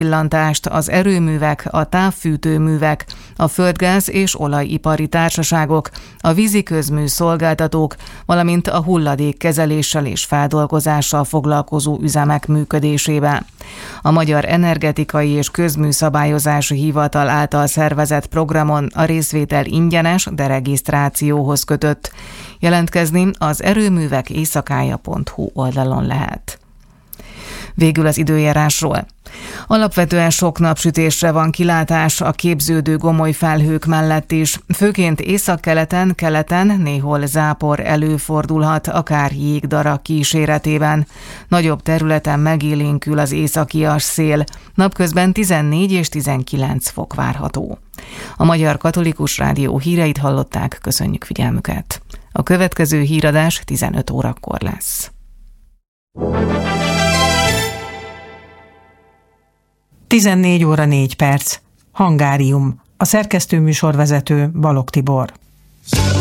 villantást az erőművek, a távfűtőművek, a földgáz és olajipari társaságok, a víziközmű szolgáltatók, valamint a hulladékkezeléssel és feldolgozással foglalkozó üzemek működésébe. A Magyar Energetikai és Közműszabályozási Hivatal által szervezett programon a részvétel ingyenes, de regisztrációhoz kötött. Jelentkezni az erőművek-éjszakája.hu oldalon lehet. Végül az időjárásról. Alapvetően sok napsütésre van kilátás a képződő gomoly felhők mellett is, főként északkeleten, keleten néhol zápor előfordulhat, akár jégdara kíséretében. Nagyobb területen megélénkül az északias szél, napközben 14 és 19 fok várható. A Magyar Katolikus Rádió híreit hallották, köszönjük figyelmüket. A következő híradás 15 órakor lesz. 14 óra 4 perc. Hangárium. A szerkesztőműsorvezető Balogh Tibor.